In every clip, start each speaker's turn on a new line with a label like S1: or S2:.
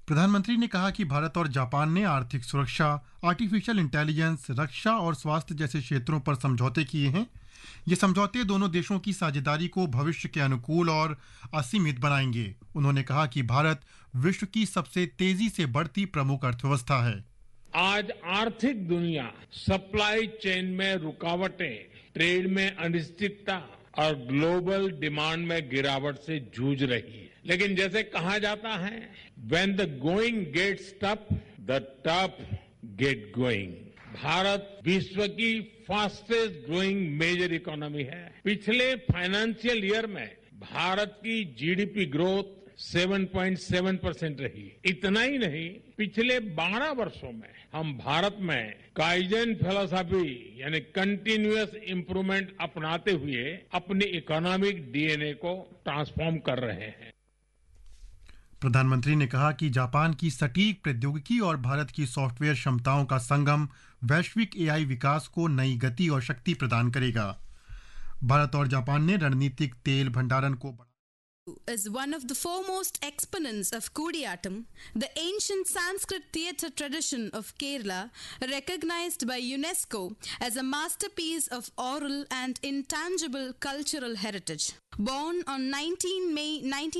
S1: प्रधानमंत्री ने कहा कि भारत और जापान ने आर्थिक सुरक्षा, आर्टिफिशियल इंटेलिजेंस, रक्षा और स्वास्थ्य जैसे क्षेत्रों पर समझौते किए हैं। ये समझौते दोनों देशों की साझेदारी को भविष्य के अनुकूल और असीमित बनाएंगे। उन्होंने कहा कि भारत विश्व की सबसे तेजी से बढ़ती प्रमुख अर्थव्यवस्था है।
S2: आज आर्थिक दुनिया सप्लाई चेन में रुकावटें, ट्रेड में अनिश्चितता और ग्लोबल डिमांड में गिरावट से जूझ रही है। लेकिन जैसे कहा जाता है, when the going gets tough, the tough get going. Bharat विश्व की फास्टेस्ट ग्रोइंग मेजर इकोनॉमी है। पिछले फाइनेंशियल ईयर में भारत की जीडीपी ग्रोथ 7.7% रही। इतना ही नहीं, पिछले 12 वर्षों में हम भारत में काइजन फिलॉसफी यानी कंटिन्यूअस इंप्रूवमेंट अपनाते हुए अपनी इकोनॉमिक डीएनए को ट्रांसफॉर्म कर रहे हैं।
S1: प्रधानमंत्री ने कहा कि जापान की सटीक प्रौद्योगिकी और भारत की सॉफ्टवेयर क्षमताओं का संगम वैश्विक एआई विकास को नई गति और शक्ति प्रदान करेगा। भारत और जापान ने रणनीतिक तेल भंडारण को
S3: is one of the foremost exponents of Kudiyattam, the ancient Sanskrit theatre tradition of Kerala, recognized by UNESCO as a masterpiece of oral and intangible cultural heritage. Born on 19 May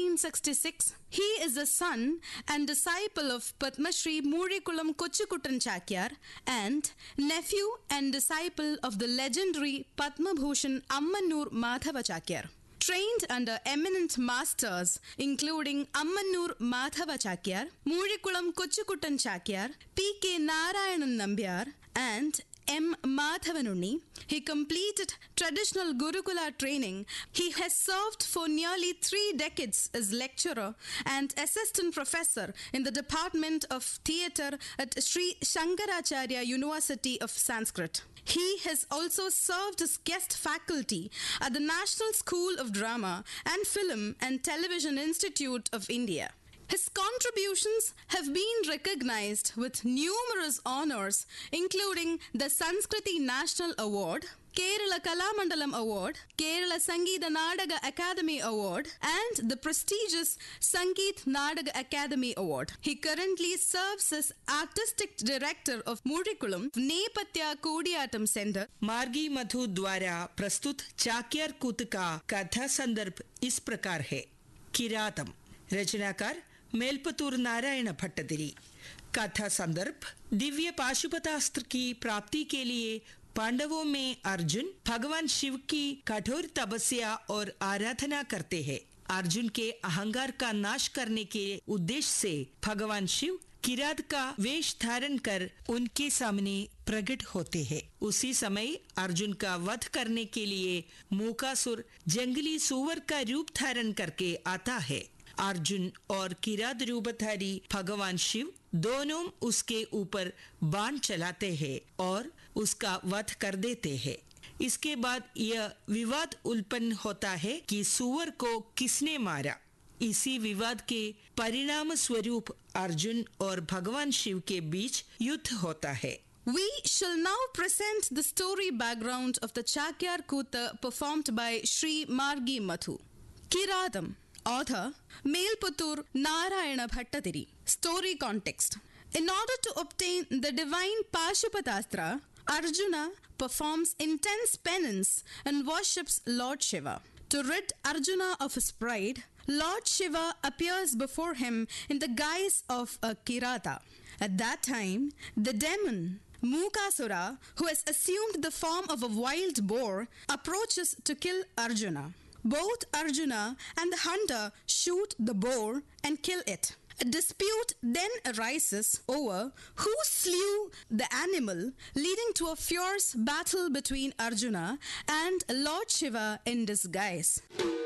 S3: 1966, he is a son and disciple of Padma Shri Murikulam Kochukuttan Chakyar and nephew and disciple of the legendary Padma Bhushan Ammanur Madhava Chakyar. Trained under eminent masters including Ammanur Madhava Chakyar, Murikulam Kochukuttan Chakyar, P.K. Narayanan Nambyar and M. Madhavanunni, he completed traditional Gurukula training. He has served for nearly 3 decades as lecturer and assistant professor in the Department of Theatre at Sri Shankaracharya University of Sanskrit. He has also served as guest faculty at the National School of Drama and Film and Television Institute of India. His contributions have been recognized with numerous honors, including the Sanskriti National Award, Kerala Kalamandalam Award, Kerala Sangeeta Nadaga Academy Award, and the prestigious Sangeet Nadaga Academy Award. He currently serves as Artistic Director of Murikulam Nepatya Kudiyattam Center.
S4: मार्गी मधु द्वारा प्रस्तुत चाक्यार कूत का कथा संदर्भ इस प्रकार है। किरातम। रचनाकार मेलपतूर नारायण भट्टदिरी। कथा संदर्भ दिव्य पाशुपतास्त्र की प्राप्ति के लिए पांडवों में अर्जुन भगवान शिव की कठोर तपस्या और आराधना करते हैं। अर्जुन के अहंकार का नाश करने के उद्देश्य से भगवान शिव किरात का वेश धारण कर उनके सामने प्रकट होते हैं। उसी समय अर्जुन का वध करने के लिए मूकासुर जंगली सुअर का रूप धारण करके आता है। अर्जुन और किरात रूपधारी भगवान शिव दोनों उसके ऊपर बाण चलाते हैं और उसका वध कर देते हैं। इसके बाद यह विवाद उत्पन्न होता है कि सुअर को किसने मारा। इसी विवाद के परिणाम स्वरूप अर्जुन और भगवान शिव के बीच युद्ध होता है।
S3: We shall now present the story background of the Chakyar Kuta performed by Sri Margi Mathu. Kiratam. Author Melputtur Narayana Bhattadiri. Story context. In order to obtain the divine Pashupatastra, Arjuna performs intense penance and worships Lord Shiva. To rid Arjuna of his pride, Lord Shiva appears before him in the guise of a Kirata. At that time, the demon Mukasura, who has assumed the form of a wild boar, approaches to kill Arjuna. Both Arjuna and the hunter shoot the boar and kill it. A dispute then arises over who slew the animal, leading to a fierce battle between Arjuna and Lord Shiva in disguise.